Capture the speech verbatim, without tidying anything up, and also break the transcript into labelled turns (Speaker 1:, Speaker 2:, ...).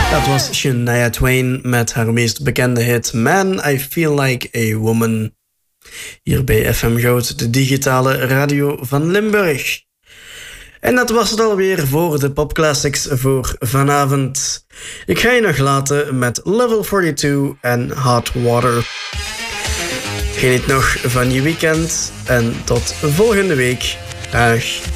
Speaker 1: Dat was Shania Twain met haar meest bekende hit Man, I Feel Like a Woman. Hier bij F M Goud, de digitale radio van Limburg. En dat was het alweer voor de popclassics voor vanavond. Ik ga je nog laten met Level tweeënveertig en Hot Water. Geniet nog van je weekend en tot volgende week. Dag.